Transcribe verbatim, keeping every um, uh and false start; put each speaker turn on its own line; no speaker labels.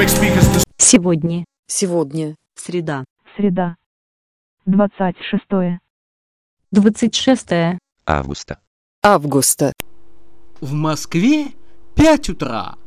Сегодня.
Сегодня.
Среда.
Среда. Двадцать шестое.
Двадцать шестое.
августа.
Августа.
В Москве пять утра.